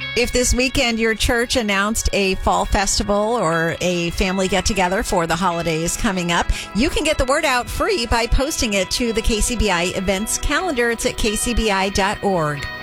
If this weekend your church announced a fall festival or a family get-together for the holidays coming up, you can get the word out free by posting it to the KCBI events calendar. It's at kcbi.org.